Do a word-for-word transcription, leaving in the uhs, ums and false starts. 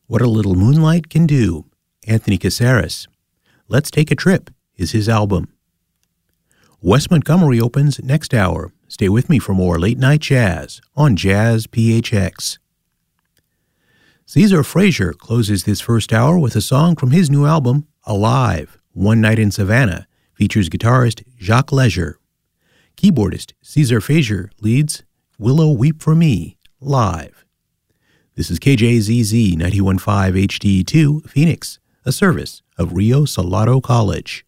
What a Little Moonlight Can Do, Anthony Casares. Let's Take a Trip is his album. Wes Montgomery opens next hour. Stay with me for more late night jazz on Jazz P H X. Cesar Frazier closes this first hour with a song from his new album, Alive, One Night in Savannah, features guitarist Jacques Leger. Keyboardist Cesar Frazier leads Willow Weep for Me, live. This is K J Z Z ninety-one point five H D two, Phoenix, a service of Rio Salado College.